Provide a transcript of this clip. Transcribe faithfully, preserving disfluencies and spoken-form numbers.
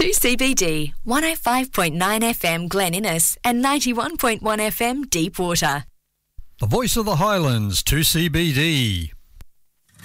two C B D, one oh five point nine F M Glen Innes and ninety-one point one F M Deepwater. The Voice of the Highlands, two C B D.